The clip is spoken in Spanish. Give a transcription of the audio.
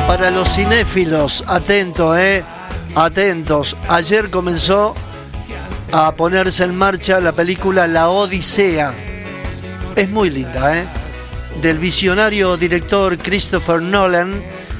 Para los cinéfilos, atentos. Ayer comenzó a ponerse en marcha la película La Odisea. Es muy linda, del visionario director Christopher Nolan,